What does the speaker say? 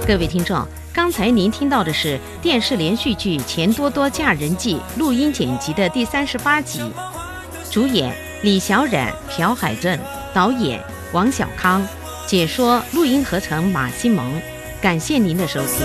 各位听众，刚才您听到的是电视连续剧《钱多多嫁人记》录音剪辑的第38集，主演李小冉、朴海镇，导演王小康，解说录音合成马新蒙。感谢您的收听。